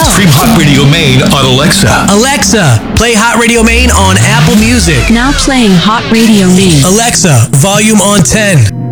Stream Hot Radio Maine on Alexa. Alexa, play Hot Radio Maine on Apple Music. Now playing Hot Radio Maine. Alexa, volume on 10.